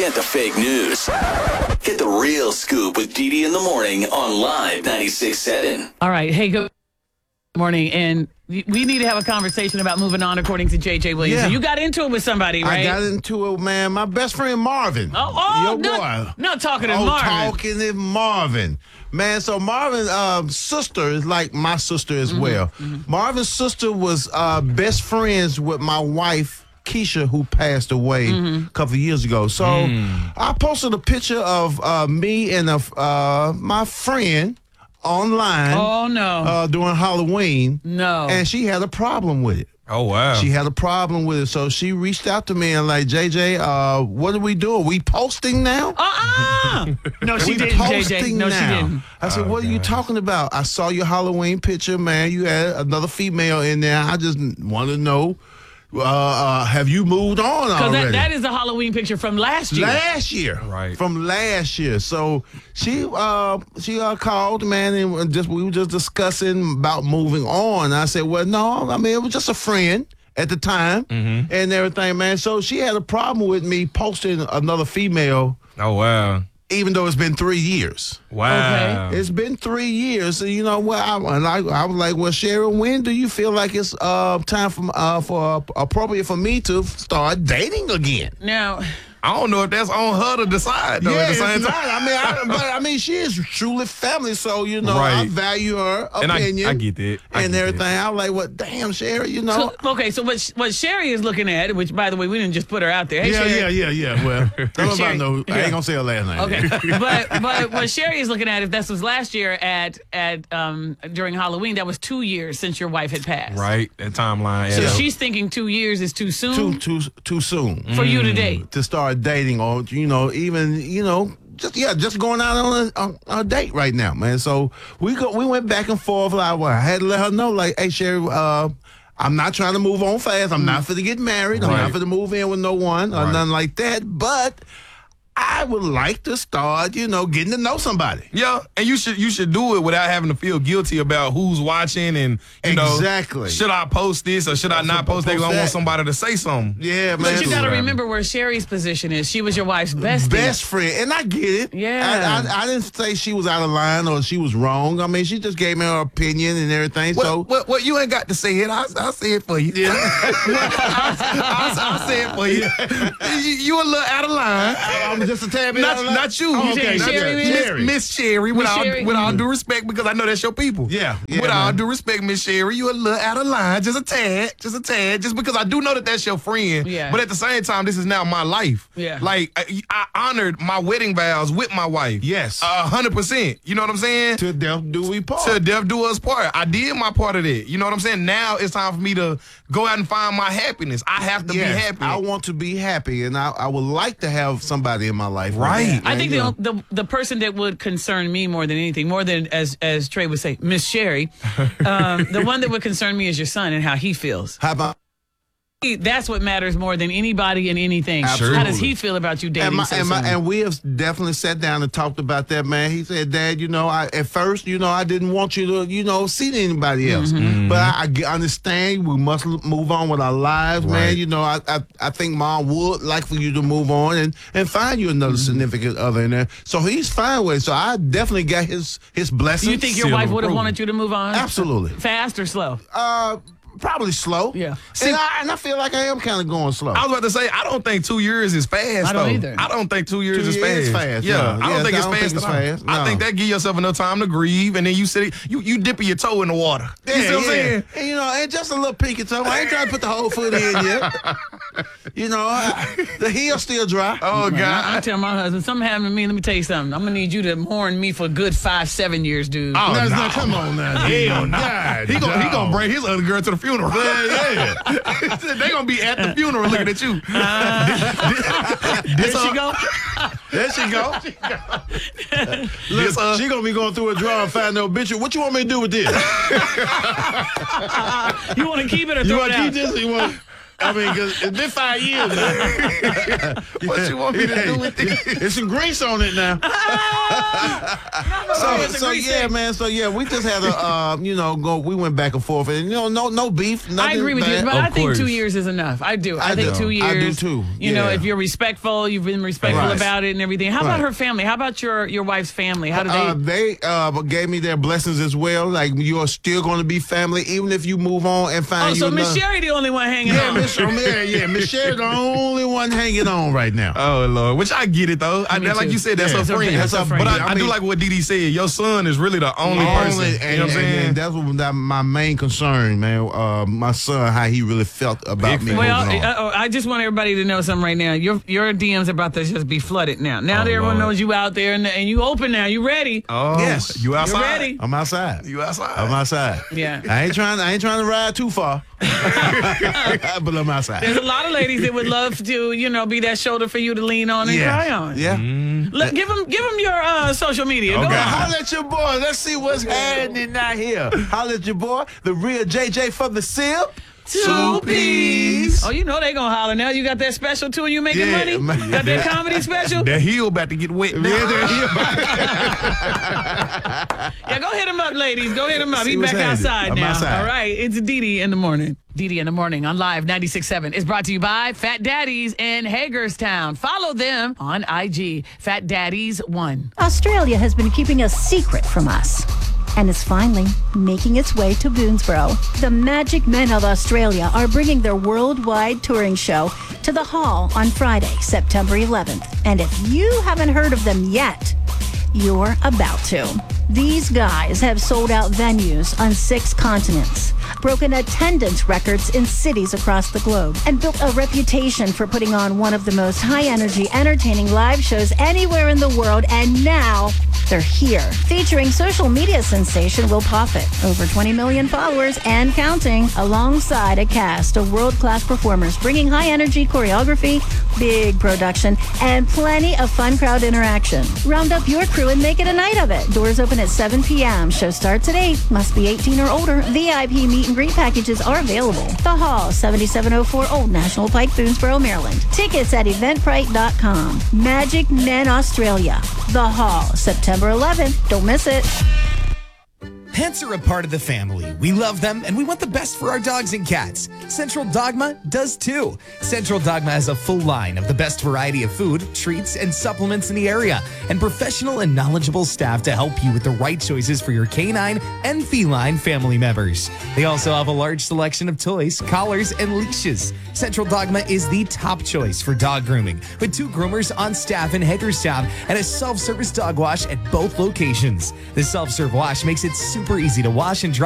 Forget the fake news. Get the real scoop with Didi in the morning on Live 96.7. All right. Hey, good morning. And we need to have a conversation about moving on according to J.J. Williams. Yeah. So you got into it with somebody, right? I got into it, man. My best friend Marvin. Your boy. Not talking to Marvin. Talking to Marvin. Man, so Marvin's sister is like my sister as well. Mm-hmm. Marvin's sister was best friends with my wife, Keisha, who passed away a couple of years ago. So I posted a picture of me and my friend online. Oh, no. During Halloween. No. And she had a problem with it. Oh, wow. She had a problem with it. So she reached out to me and like, JJ, what are we doing? We posting now? No, she didn't, JJ. No, she didn't. I said, what are you talking about? I saw your Halloween picture, man. You had another female in there. I just want to know, have you moved on already? Because that is a Halloween picture from last year. Right. From last year. So she called, man, and we were just discussing about moving on. I said, well, no, I mean, it was just a friend at the time and everything, man. So she had a problem with me posting another female. Oh, wow. Even though it's been 3 years. Wow. Okay. It's been 3 years. So, you know what? I was like, well, Sharon, when do you feel like it's time for appropriate for me to start dating again? Now, I don't know if that's on her to decide, though, at the same it's time. not. I mean, she is truly family, so, you know, Right. I value her opinion. I get that. And everything. I'm like, well, damn, Sharon, you know. so what Sherry is looking at, which, by the way, we didn't just put her out there. Hey, Sherry. Yeah. Well, I Sherry. ain't going to say her last name. Okay, but what Sherry is looking at, if this was last year at during Halloween, that was 2 years since your wife had passed. Right. That timeline. So yeah. she's thinking 2 years is too soon Too soon. for you to date. To start dating or, you know, even, you know, just going out on a date right now, man. So we went back and forth. Like, well, I had to let her know, like, hey, Sherry, I'm not trying to move on fast. I'm not for to get married. I'm not for to move in with no one or nothing like that. But I would like to start, you know, getting to know somebody. Yeah, and you should do it without having to feel guilty about who's watching and, you know, Exactly. should I post this or should I not post that? 'Cause I want somebody to say something. Yeah, man. But you got to remember where Sherry's position is. She was your wife's bestie. Best friend, and I get it. Yeah. I didn't say she was out of line or she was wrong. I mean, she just gave me her opinion and everything. Well, you ain't got to say it. I'll say it for you. Yeah. I'll say it for you. You a little out of line. I'm just a tad bit out of line. Not you. Oh, okay. Not Sherry, Sherry. Miss Sherry, with Sherry. all due respect, because I know that's your people. Yeah, with all man. due respect, Miss Sherry, you a little out of line, just a tad, just because I do know that that's your friend. Yeah. But at the same time, this is now my life. Yeah. Like I honored my wedding vows with my wife. Yes. 100%. You know what I'm saying? To death do we part. To death do us part. I did my part of that. You know what I'm saying? Now it's time for me to go out and find my happiness. I have to be happy. I want to be happy, and I would like to have somebody in my life. Right. I think the person that would concern me more than anything, more than as Trey would say, Miss Sherry, the one that would concern me is your son and how he feels. How about That's what matters more than anybody and anything. Absolutely. How does he feel about you dating and we have definitely sat down and talked about that, man. He said, Dad, you know, at first, you know, I didn't want you to, you know, see anybody else. But I understand we must move on with our lives, man. You know, I think Mom would like for you to move on and find you another significant other in there. So he's fine with it. So I definitely got his blessing. You think your wife would have wanted you to move on? Absolutely. Fast or slow? Probably slow. Yeah. And I feel like I am kind of going slow. I was about to say, I don't think 2 years is fast. I don't though. either. I don't think 2 years 2 is years fast. fast, Yeah, no. I don't Yes, think I it's don't fast think it's at all. fast, I no. think that give yourself enough time to grieve, and then you sit, you dipping your toe in the water. You see what I'm saying? And, you know, and just a little pinky toe. I ain't trying to put the whole foot in yet. You know, the heel's still dry. Oh I God! tell my husband, something happened to me. Let me tell you something. I'm gonna need you to mourn me for a good 5-7 years, dude. Oh, That's no. not, come on now. Hell no. God, He gonna no. bring his other girl to the funeral. Yeah. They gonna be at the funeral looking at you. There she go. There she go. This, Look, she gonna be going through a drawer and find the obituary. What you want me to do with this? You want to keep it or You throw want it to out? keep this? Or you want? I mean, because it's been 5 years now. What you want me to do with this? There's some grease on it now. So yeah, man. So yeah, we just had a, we went back and forth, and no beef. I agree with you, but I think 2 years is enough. I do. I think 2 years. I do too. You know, if you're respectful, you've been respectful about it and everything. How about her family? How about your wife's family? How do they? They gave me their blessings as well. Like, you are still going to be family, even if you move on and find you. So Miss Sherry the only one hanging on. Miss Sherry the only one hanging on right now. Oh Lord, which I get it though. Like you said, that's her friend. That's her friend. But I do like what Didi said. Your son is really the only person. You know what I'm saying? And that's my main concern, man. My son, how he really felt about me. Well, I just want everybody to know something right now. Your DMs are about to just be flooded now. Now that everyone knows you out there and you open now, you ready? Oh, yes, you outside. You're ready. I'm outside. You outside. I'm outside. Yeah. I ain't trying to ride too far, but I'm outside. There's a lot of ladies that would love to, be that shoulder for you to lean on and cry on. Yeah. Give them your social media. Okay. Go ahead. Holla at your boy. Let's see what's happening out here. Holla at your boy, the real JJ from the SIP. 2 P's. Oh, they gonna holler now. You got that special too and you making money? Got that comedy special? That heel about to get wet now. Yeah, go hit him up, ladies. Go hit him up. See He's back outside now. outside. All right, it's Didi in the morning. Didi in the morning on Live 96.7 is brought to you by Fat Daddies in Hagerstown. Follow them on IG, Fat Daddies 1. Australia has been keeping a secret from us and is finally making its way to Boonesboro. The Magic Men of Australia are bringing their worldwide touring show to the Hall on Friday, September 11th. And if you haven't heard of them yet, you're about to. These guys have sold out venues on 6 continents, broken attendance records in cities across the globe, and built a reputation for putting on one of the most high-energy, entertaining live shows anywhere in the world, and now they're here. Featuring social media sensation Will Poffit, over 20 million followers and counting, alongside a cast of world-class performers bringing high-energy choreography, big production, and plenty of fun crowd interaction. Round up your crew and make it a night of it. Doors open at 7 p.m. Show starts at 8. Must be 18 or older. VIP meet and greet packages are available. The Hall, 7704 Old National Pike, Boonesboro, Maryland. Tickets at eventbrite.com. Magic Men Australia. The Hall, September 11th. Don't miss it. Pets are a part of the family. We love them, and we want the best for our dogs and cats. Central Dogma does too. Central Dogma has a full line of the best variety of food, treats, and supplements in the area, and professional and knowledgeable staff to help you with the right choices for your canine and feline family members. They also have a large selection of toys, collars, and leashes. Central Dogma is the top choice for dog grooming, with 2 groomers on staff in Hagerstown and a self-service dog wash at both locations. The self-serve wash makes it super easy to wash and dry